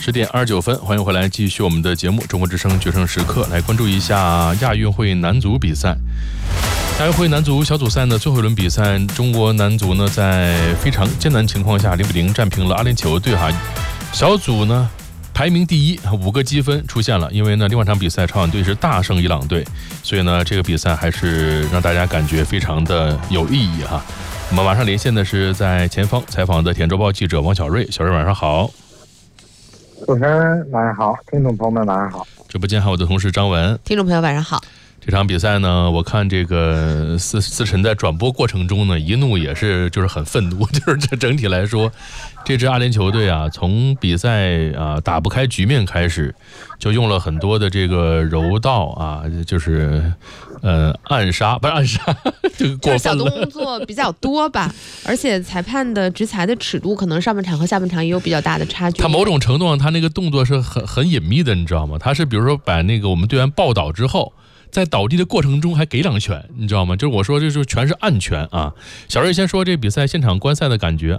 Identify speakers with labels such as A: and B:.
A: 10点29分，欢迎回来，继续我们的节目《中国之声决胜时刻》，来关注一下亚运会男足比赛。亚运会男足小组赛呢，最后一轮比赛，中国男足呢在非常艰难情况下0-0战平了阿联酋队哈。小组呢排名第一，5个积分出现了。因为呢，另外一场比赛朝鲜队是大胜伊朗队，所以呢，这个比赛还是让大家感觉非常的有意义哈。我们马上连线的是在前方采访的《体周报》记者王小瑞，小瑞晚上好。
B: 主持人晚上好，听众朋友们晚上好。
A: 直播间还有我的同事张文，
C: 听众朋友晚上好。
A: 这场比赛呢，我看这个思辰在转播过程中呢，一怒也是就是很愤怒，就是这整体来说，这支阿联酋队啊，从比赛打不开局面开始，就用了很多的这个柔道啊，就是暗杀，不是暗杀，这个过分了，
C: 就是小动作比较多吧，而且裁判的执裁的尺度可能上半场和下半场也有比较大的差距。
A: 他某种程度上，他那个动作是很隐秘的，你知道吗？他是比如说把那个我们队员抱倒之后，在倒地的过程中还给2拳，你知道吗？就是我说这就全是暗拳啊。小瑞先说这比赛现场观赛的感觉。